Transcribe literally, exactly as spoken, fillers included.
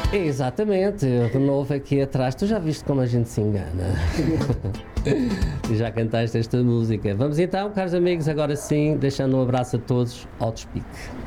Exatamente, de novo aqui atrás, tu já viste como a gente se engana. Já cantaste esta música. Vamos então, caros amigos, agora sim, deixando um abraço a todos, ao despique.